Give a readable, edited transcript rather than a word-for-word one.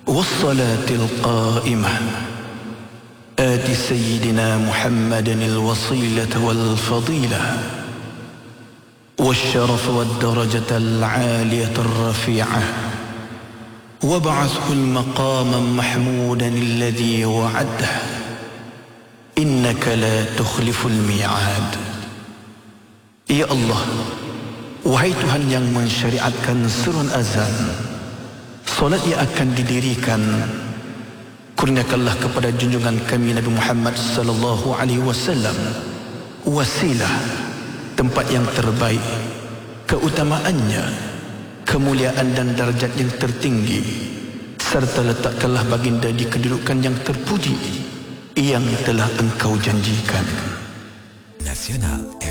والصلاة القائمة آت سيدنا محمد الوصيلة والفضيلة والشرف والدرجة العالية الرفيعة وابعثه المقام محمودا الذي وعده إنك لا تخلف الميعاد. Ya Allah, wahai Tuhan yang mensyariatkan seruan azan, solat yang akan didirikan, kurniakanlah kepada junjungan kami Nabi Muhammad sallallahu alaihi wasallam wasilah, tempat yang terbaik, keutamaannya, kemuliaan dan darjat yang tertinggi, serta letakkanlah baginda di kedudukan yang terpuji yang telah engkau janjikan. Nasional